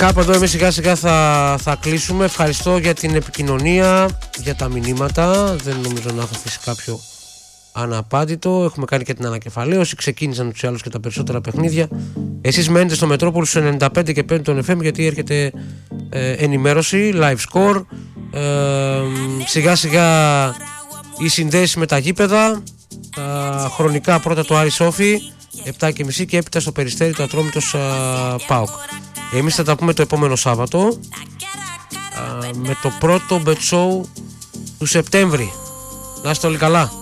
Κάπου εδώ εμείς σιγά σιγά θα κλείσουμε. Ευχαριστώ για την επικοινωνία, για τα μηνύματα. Δεν νομίζω να έχω αφήσει κάποιο αναπάντητο. Έχουμε κάνει και την ανακεφαλαίωση. Ξεκίνησαν τους άλλους και τα περισσότερα παιχνίδια. Εσείς μένετε στο Μετρόπολη στους 95 και 5 των FM, γιατί έρχεται ενημέρωση, live score. Σιγά σιγά οι συνδέσεις με τα γήπεδα. Χρονικά πρώτα το Άρη Σόφι 7.30 και έπειτα στο Περιστέρι το Ατρόμητος ΠΑΟΚ. Εμείς θα τα πούμε το επόμενο Σάββατο με το πρώτο Bet Show του Σεπτέμβρη. Να είστε όλοι καλά.